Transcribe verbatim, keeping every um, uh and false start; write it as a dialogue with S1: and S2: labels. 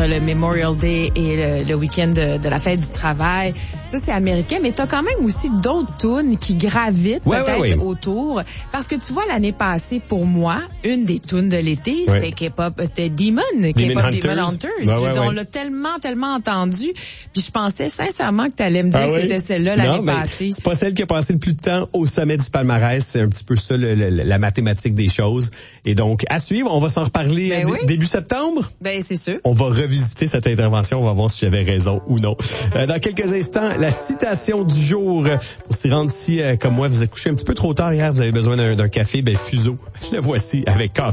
S1: entre le Memorial Day et le, le week-end de, de la fête du travail. Ça, c'est américain, mais t'as quand même aussi d'autres tunes qui gravitent
S2: ouais,
S1: peut-être
S2: ouais, ouais.
S1: autour. Parce que tu vois, l'année passée, pour moi, une des tunes de l'été,
S2: ouais.
S1: c'était K-pop, c'était Demon, K-pop Demon Hunters.
S2: Ouais, ouais,
S1: On
S2: ouais.
S1: l'a tellement, tellement entendu. Puis je pensais sincèrement que t'allais me dire
S2: ah,
S1: que
S2: oui?
S1: c'était celle-là l'année
S2: non,
S1: passée.
S2: C'est pas celle qui a passé le plus de temps au sommet du palmarès. C'est un petit peu ça, le, le, la mathématique des choses. Et donc, à suivre, on va s'en reparler
S1: ben
S2: d-
S1: oui.
S2: début septembre.
S1: Ben, c'est sûr.
S2: On va revisiter cette intervention. On va voir si j'avais raison ou non. Euh, dans quelques instants, la citation du jour. Pour s'y rendre, si, euh, comme moi, vous êtes couché un petit peu trop tard hier, vous avez besoin d'un, d'un café, ben, Fuseau. Le voici avec Café.